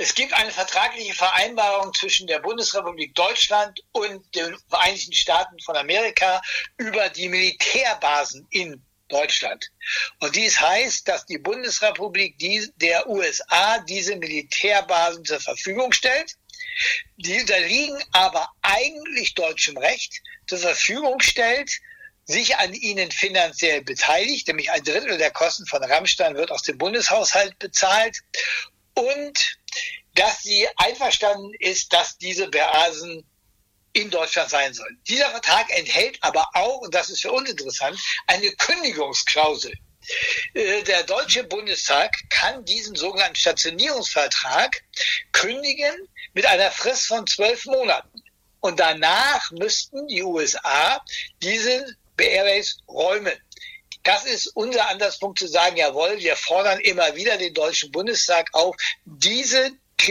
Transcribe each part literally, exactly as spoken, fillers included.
Es gibt eine vertragliche Vereinbarung zwischen der Bundesrepublik Deutschland und den Vereinigten Staaten von Amerika über die Militärbasen in Deutschland. Und dies heißt, dass die Bundesrepublik der U S A diese Militärbasen zur Verfügung stellt. Die unterliegen aber eigentlich deutschem Recht, zur Verfügung stellt, sich an ihnen finanziell beteiligt, nämlich ein Drittel der Kosten von Rammstein wird aus dem Bundeshaushalt bezahlt, und dass sie einverstanden ist, dass diese Basen in Deutschland sein sollen. Dieser Vertrag enthält aber auch, und das ist für uns interessant, eine Kündigungsklausel. Der Deutsche Bundestag kann diesen sogenannten Stationierungsvertrag kündigen mit einer Frist von zwölf Monaten. Und danach müssten die U S A diese Airbase räumen. Das ist unser Ansatzpunkt zu sagen, jawohl, wir fordern immer wieder den Deutschen Bundestag auf, diese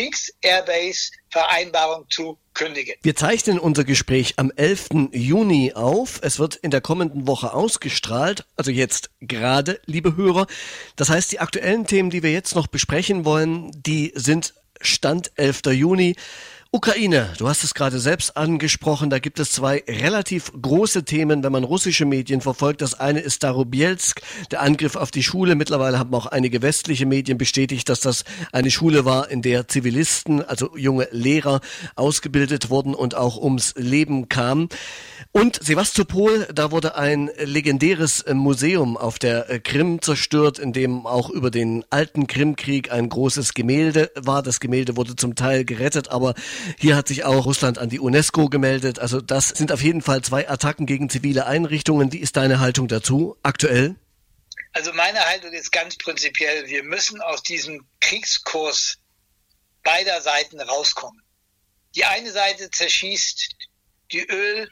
Kriegs-Airbase-Vereinbarung zu kündigen. Wir zeichnen unser Gespräch am elften Juni auf. Es wird in der kommenden Woche ausgestrahlt, also jetzt gerade, liebe Hörer. Das heißt, die aktuellen Themen, die wir jetzt noch besprechen wollen, die sind Stand elften Juni. Ukraine, du hast es gerade selbst angesprochen, da gibt es zwei relativ große Themen, wenn man russische Medien verfolgt. Das eine ist Starobielsk, der Angriff auf die Schule. Mittlerweile haben auch einige westliche Medien bestätigt, dass das eine Schule war, in der Zivilisten, also junge Lehrer, ausgebildet wurden und auch ums Leben kamen. Und Sewastopol, da wurde ein legendäres Museum auf der Krim zerstört, in dem auch über den alten Krimkrieg ein großes Gemälde war. Das Gemälde wurde zum Teil gerettet, aber hier hat sich auch Russland an die UNESCO gemeldet. Also das sind auf jeden Fall zwei Attacken gegen zivile Einrichtungen. Wie ist deine Haltung dazu aktuell? Also meine Haltung ist ganz prinzipiell, wir müssen aus diesem Kriegskurs beider Seiten rauskommen. Die eine Seite zerschießt die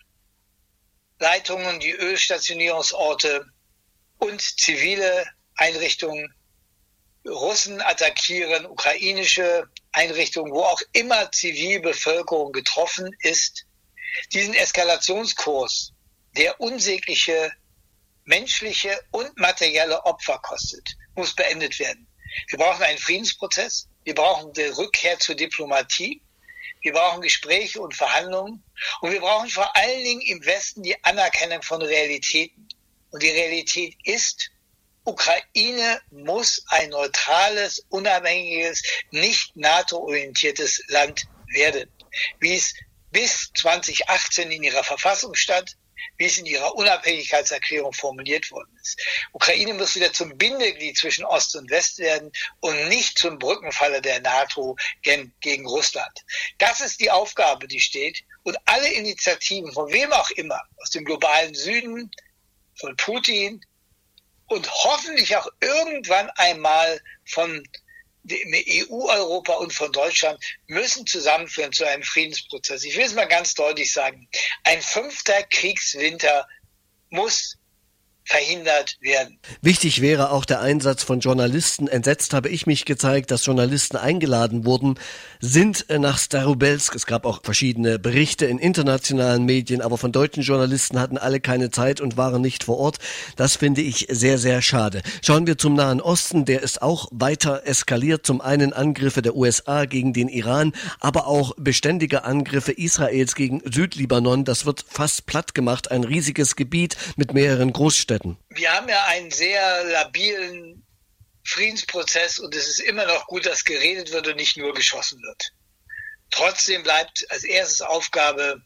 Ölleitungen, die Ölstationierungsorte und zivile Einrichtungen. Russen attackieren ukrainische Einrichtungen, wo auch immer Zivilbevölkerung getroffen ist. Diesen Eskalationskurs, der unsägliche menschliche und materielle Opfer kostet, muss beendet werden. Wir brauchen einen Friedensprozess, wir brauchen die Rückkehr zur Diplomatie, wir brauchen Gespräche und Verhandlungen und wir brauchen vor allen Dingen im Westen die Anerkennung von Realitäten. Und die Realität ist, Ukraine muss ein neutrales, unabhängiges, nicht NATO-orientiertes Land werden, wie es bis zwanzig achtzehn in ihrer Verfassung stand, wie es in ihrer Unabhängigkeitserklärung formuliert worden ist. Ukraine muss wieder zum Bindeglied zwischen Ost und West werden und nicht zum Brückenpfeiler der NATO gen, gegen Russland. Das ist die Aufgabe, die steht. Und alle Initiativen, von wem auch immer, aus dem globalen Süden, von Putin, und hoffentlich auch irgendwann einmal von dem E U-Europa und von Deutschland müssen zusammenführen zu einem Friedensprozess. Ich will es mal ganz deutlich sagen. Ein fünfter Kriegswinter muss verhindert werden. Wichtig wäre auch der Einsatz von Journalisten. Entsetzt habe ich mich gezeigt, dass Journalisten eingeladen wurden, sind nach Starobielsk. Es gab auch verschiedene Berichte in internationalen Medien, aber von deutschen Journalisten hatten alle keine Zeit und waren nicht vor Ort. Das finde ich sehr, sehr schade. Schauen wir zum Nahen Osten. Der ist auch weiter eskaliert. Zum einen Angriffe der U S A gegen den Iran, aber auch beständige Angriffe Israels gegen Südlibanon. Das wird fast platt gemacht. Ein riesiges Gebiet mit mehreren Großstädten. Wir haben ja einen sehr labilen Friedensprozess und es ist immer noch gut, dass geredet wird und nicht nur geschossen wird. Trotzdem bleibt als erstes Aufgabe,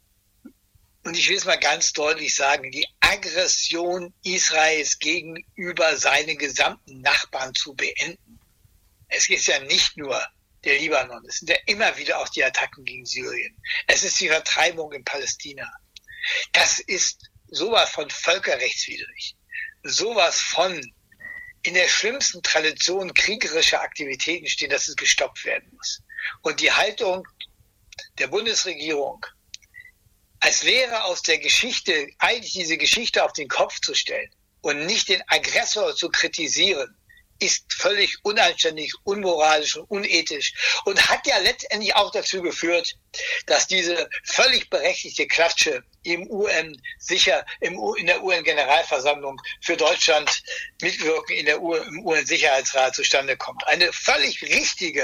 und ich will es mal ganz deutlich sagen, die Aggression Israels gegenüber seinen gesamten Nachbarn zu beenden. Es ist ja nicht nur der Libanon, es sind ja immer wieder auch die Attacken gegen Syrien. Es ist die Vertreibung in Palästina. Das ist sowas von völkerrechtswidrig, sowas von in der schlimmsten Tradition kriegerischer Aktivitäten stehen, dass es gestoppt werden muss. Und die Haltung der Bundesregierung, als wäre aus der Geschichte, eigentlich diese Geschichte auf den Kopf zu stellen und nicht den Aggressor zu kritisieren, ist völlig unanständig, unmoralisch und unethisch und hat ja letztendlich auch dazu geführt, dass diese völlig berechtigte Klatsche im U N sicher im U, in der U N-Generalversammlung für Deutschland mitwirken in der U, im U N-Sicherheitsrat zustande kommt. Eine völlig richtige